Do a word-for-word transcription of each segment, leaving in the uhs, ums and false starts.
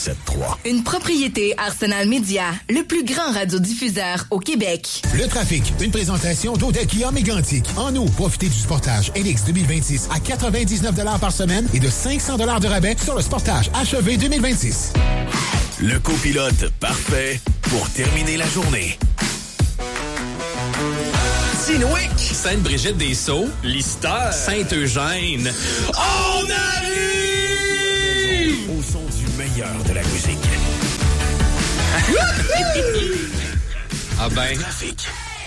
sept trois. Une propriété Arsenal Média, le plus grand radiodiffuseur au Québec. Le trafic, une présentation d'Odel Kia Mégantic. En août, profitez du Sportage L X deux mille vingt-six à quatre-vingt-dix-neuf dollars par semaine et de cinq cents dollars de rabais sur le Sportage H E V deux mille vingt-six. Le copilote parfait pour terminer la journée. Sinwick, Sainte-Brigitte-des-Sceaux, Lister, Saint-Eugène. On arrive! Au son du meilleur de la musique. Ah ben. Trafic.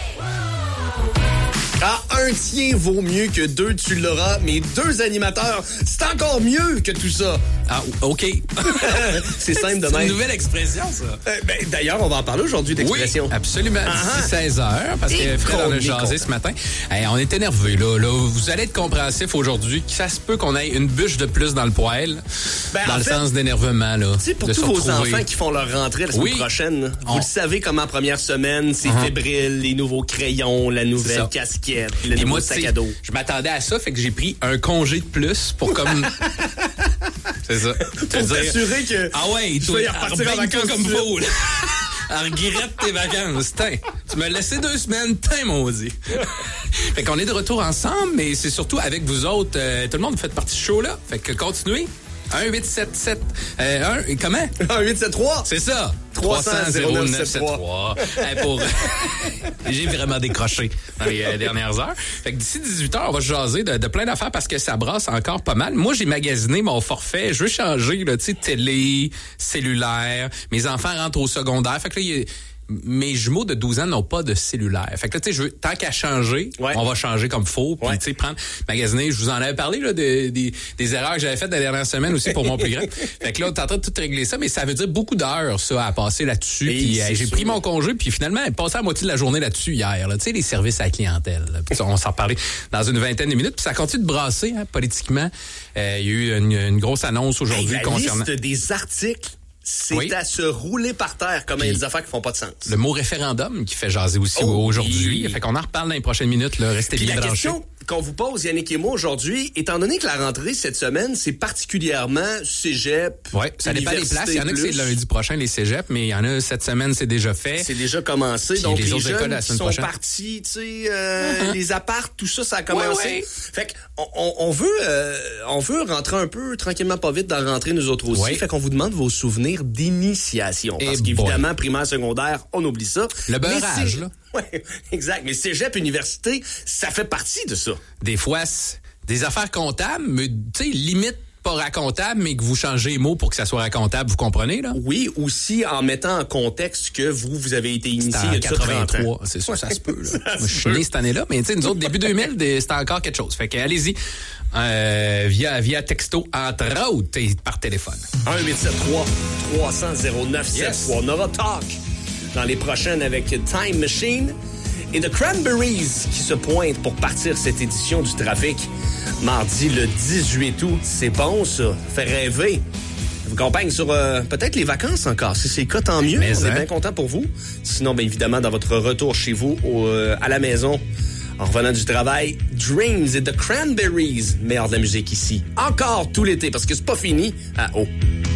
Ah, un tien vaut mieux que deux, tu l'auras, mais deux animateurs, c'est encore mieux que tout ça. Ah, OK. C'est simple de C'est même. une nouvelle expression, ça. Euh, ben, d'ailleurs, on va en parler aujourd'hui d'expression. Oui, absolument. Uh-huh. D'ici seize heures, parce Et que Fred en a qu'on est jasé content. ce matin. Hey, on est énervé là, là. Vous allez être compréhensif aujourd'hui. Que ça se peut qu'on ait une bûche de plus dans le poêle. Ben, dans en le fait, sens d'énervement, là. Tu sais, pour de tous se vos retrouver. enfants qui font leur rentrée la semaine Oui. prochaine, vous On- le savez comment première semaine, c'est Uh-huh. fébrile, les nouveaux crayons, la C'est nouvelle ça. casquette, le Et nouveau moi, sac tu sais, à dos. je m'attendais à ça, fait que j'ai pris un congé de plus pour comme... C'est ça. Te Pour dire- t'assurer que Ah ouais, je toi, vais y repartir en rebagne-toi vacances comme tout de faut, là. Regrette tes vacances. Tain, tu m'as laissé deux semaines, tain, maudit. Fait qu'on est de retour ensemble, mais c'est surtout avec vous autres. Euh, tout le monde, vous faites partie du show, là. Fait que continuez. un huit sept sept. Euh, un, comment? un huit sept trois. C'est ça. trois cents zéro neuf sept trois. Hey, pour... J'ai vraiment décroché dans les euh, dernières heures. Fait que d'ici dix-huit heures, on va se jaser de, de plein d'affaires parce que ça brasse encore pas mal. Moi, j'ai magasiné mon forfait. Je veux changer, là, tu sais, télé, cellulaire. Mes enfants rentrent au secondaire. Fait que là, il y a... Mes jumeaux de douze ans n'ont pas de cellulaire. Fait que là, tu sais, je veux, tant qu'à changer, Ouais. on va changer comme faut. Puis, Ouais. tu sais, prendre, magasiner. Je vous en avais parlé, là, de, des, des erreurs que j'avais faites la dernière semaine aussi pour mon plus grand. Fait que là, on est en train de tout régler ça, mais ça veut dire beaucoup d'heures, ça, à passer là-dessus. Et Puis, c'est euh, j'ai sûr. pris mon congé, puis finalement, passé la moitié de la journée là-dessus hier, là. Tu sais, les services à la clientèle. Là. Puis, on s'en parlait dans une vingtaine de minutes. Puis, ça continue de brasser, hein, politiquement. Euh, il y a eu une, une grosse annonce aujourd'hui Hey, la concernant... liste des articles, c'est Oui. à se rouler par terre comme il y a Puis- des affaires qui font pas de sens. Le mot référendum qui fait jaser aussi Oh, aujourd'hui. oui. Fait qu'on en reparle dans les prochaines minutes. Là. Restez Puis bien la branchés. question qu'on vous pose, Yannick et moi, aujourd'hui, étant donné que la rentrée cette semaine, c'est particulièrement cégep, Oui, ça dépend des places. Il y en a que c'est plus. lundi prochain, les cégeps, mais il y en a cette semaine, c'est déjà fait. C'est déjà commencé. Puis Donc, les les, autres écoles jeunes la qui semaine sont prochaine. partis, tu sais, euh, les apparts, tout ça, ça a commencé. Ouais, ouais. Fait qu'on on, on veut, euh, on veut rentrer un peu tranquillement, pas vite dans la rentrée, nous autres aussi. Ouais. Fait qu'on vous demande vos souvenirs d'initiation. Eh Parce boy. qu'évidemment, primaire, secondaire, on oublie ça. Le Mais beurrage, c'est- là. Oui, exact. Mais cégep, université, ça fait partie de ça. Des fois, c'est des affaires comptables, mais tu sais, limite pas racontables, mais que vous changez les mots pour que ça soit racontable, vous comprenez, là? Oui, aussi en mettant en contexte que vous, vous avez été initié C'était il y en a de ça trente ans. quatre-vingt-trois. C'est sûr, ça se peut. Là. Ça Moi, se je suis peut. né cette année-là, mais tu sais, nous autres, début deux mille, des- c'était encore quelque chose. Fait que allez-y, euh, via, via texto, entre autres, et par téléphone. un huit sept trois trois cents zéro neuf sept trois. Yes. On aura talk dans les prochaines avec Time Machine et The Cranberries qui se pointent pour partir cette édition du Trafic mardi le dix-huit août. C'est bon, ça. Fait rêver. Je vous accompagne sur euh, peut-être les vacances encore. Si c'est le cas, tant mieux. Mais On est hein. bien content pour vous. Sinon, bien évidemment, dans votre retour chez vous, au, euh, à la maison, en revenant du travail, Dreams et The Cranberries. Meilleur de la musique ici. Encore tout l'été, parce que c'est pas fini. Ah, oh.